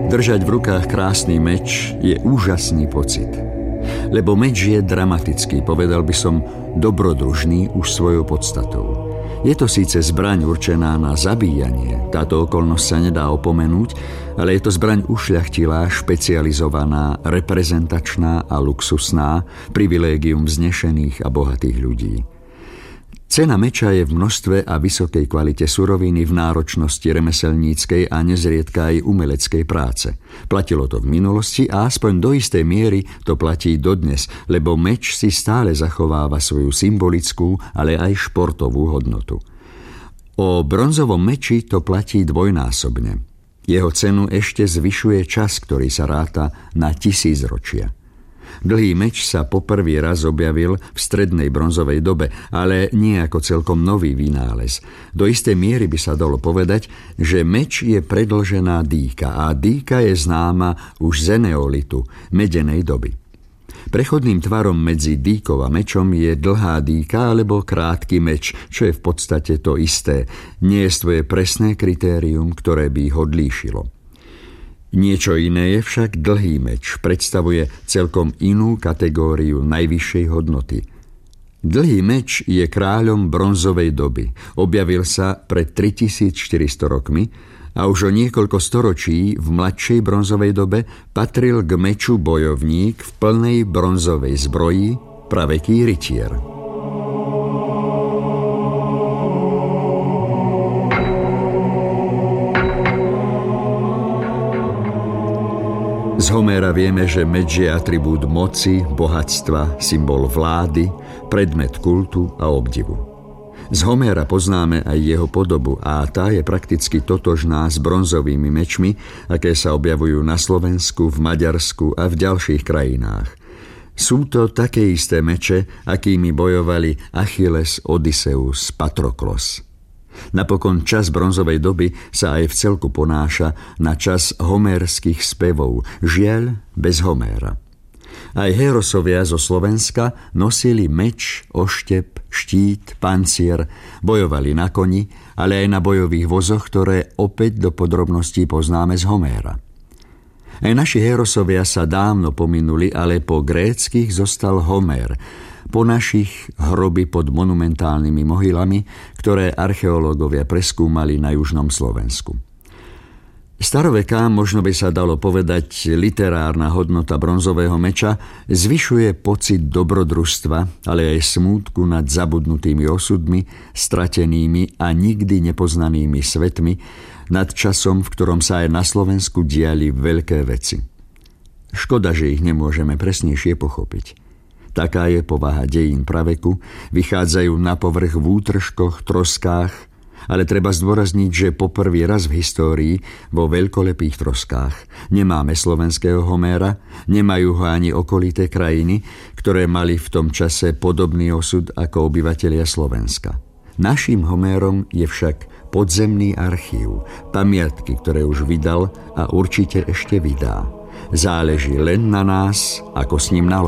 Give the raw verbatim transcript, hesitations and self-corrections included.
Držať v rukách krásny meč je úžasný pocit. Lebo meč je dramatický, povedal by som dobrodružný už svojou podstatou. Je to síce zbraň určená na zabíjanie, táto okolnosť sa nedá opomenúť, ale je to zbraň ušľachtilá, špecializovaná, reprezentačná a luxusná, privilégium vznešených a bohatých ľudí. Cena meča je v množstve a vysokej kvalite suroviny, v náročnosti remeselníckej a nezriedka aj umeleckej práce. Platilo to v minulosti a aspoň do istej miery to platí dodnes, lebo meč si stále zachováva svoju symbolickú, ale aj športovú hodnotu. O bronzovom meči to platí dvojnásobne. Jeho cenu ešte zvyšuje čas, ktorý sa ráta na tisícročia. Dlhý meč sa poprvý raz objavil v strednej bronzovej dobe, ale nie ako celkom nový vynález. Do istej miery by sa dalo povedať, že meč je predĺžená dýka a dýka je známa už z eneolitu, medenej doby. Prechodným tvarom medzi dýkou a mečom je dlhá dýka alebo krátky meč, čo je v podstate to isté. Nie je presné kritérium, ktoré by ich odlíšilo. Niečo iné je však dlhý meč, predstavuje celkom inú kategóriu najvyššej hodnoty. Dlhý meč je kráľom bronzovej doby. Objavil sa pred tritisícštyristo rokmi a už o niekoľko storočí v mladšej bronzovej dobe patril k meču bojovník v plnej bronzovej zbroji, praveký rytier. Z Homéra vieme, že meč je atribút moci, bohatstva, symbol vlády, predmet kultu a obdivu. Z Homéra poznáme aj jeho podobu a tá je prakticky totožná s bronzovými mečmi, aké sa objavujú na Slovensku, v Maďarsku a v ďalších krajinách. Sú to také isté meče, akými bojovali Achilles, Odysseus, Patroklos. Napokon čas bronzovej doby sa aj v celku ponáša na čas homérskych spevov, žiaľ bez Homéra. Aj Hérosovia zo Slovenska nosili meč, oštep, štít, pancier, bojovali na koni, ale aj na bojových vozoch, ktoré opäť do podrobností poznáme z Homéra. Aj naši Hérosovia sa dávno pominuli, ale po gréckych zostal Homér, po našich hroby pod monumentálnymi mohylami, ktoré archeológovia preskúmali na južnom Slovensku. Staroveká, možno by sa dalo povedať, literárna hodnota bronzového meča zvyšuje pocit dobrodružstva, ale aj smútku nad zabudnutými osudmi, stratenými a nikdy nepoznanými svetmi, nad časom, v ktorom sa aj na Slovensku diali veľké veci. Škoda, že ich nemôžeme presnejšie pochopiť. Taká je povaha dejín praveku, vychádzajú na povrch v útržkoch, troskách, ale treba zdôrazniť, že poprvý raz v histórii vo veľkolepých troskách nemáme slovenského Homéra, nemajú ho ani okolité krajiny, ktoré mali v tom čase podobný osud ako obyvatelia Slovenska. Naším Homérom je však podzemný archív, pamiatky, ktoré už vydal a určite ešte vydá. Záleží len na nás, ako s ním naložíme.